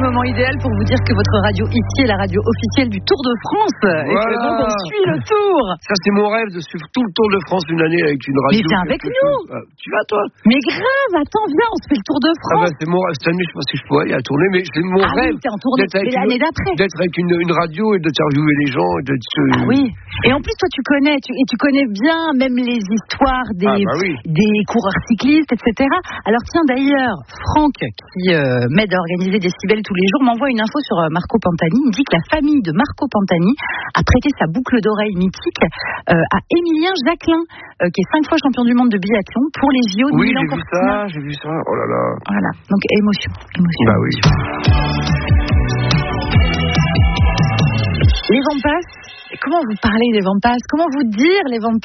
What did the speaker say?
moment idéal pour vous dire que votre radio ici est la radio officielle du Tour de France. Voilà. Et que donc on suit le Tour. Ça, c'est mon rêve de suivre tout le Tour de France une année avec une radio. Mais viens avec nous. Tu vas, toi? Mais grave, attends, viens, on se fait le Tour de France. C'est mon rêve. Cette année, je sais pas si je pourrais y aller tourner, mais c'est mon rêve. Oui, t'es en tournée, mais l'année d'après. D'être avec une radio et d'interviewer les gens. Ah oui. Et en plus, toi, tu connais bien même les histoires des coureurs cyclistes, etc. Alors tiens, d'ailleurs, Franck, qui m'aide à organiser Décibel tous les jours, m'envoie une info sur Marco Pantani. Il dit que la famille de Marco Pantani a prêté sa boucle d'oreille mythique à Émilien Jacquelin, qui est 5 fois champion du monde de biathlon pour les JO de Milan. Oui, j'ai vu ça. Oh là là. Voilà. Donc émotion. Bah oui. Les vents passent. Comment vous parlez des vents passent? Comment vous dire les vents passent?